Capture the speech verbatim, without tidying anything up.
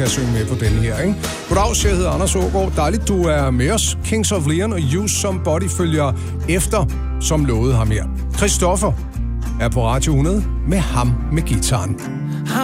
kan synge med på den her, ikke? Goddag, jeg hedder Anders Aagaard. Dejligt, du er med os. Kings of Leon og Use Somebody følger efter, som lovede ham her. Christoffer er på Radio hundrede med ham med gitaren.